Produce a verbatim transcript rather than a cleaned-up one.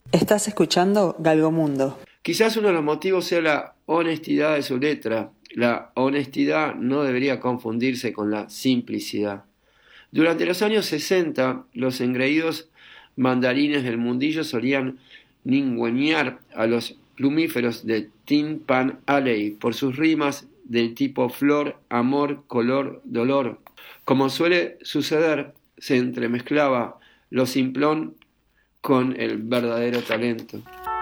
Estás escuchando Galgomundo. Quizás uno de los motivos sea la honestidad de su letra. La honestidad no debería confundirse con la simplicidad. Durante los años sesenta, los engreídos mandarines del mundillo solían ningüeñar a los plumíferos de Tin Pan Alley por sus rimas del tipo flor, amor, color, dolor. Como suele suceder, se entremezclaba lo simplón con el verdadero talento.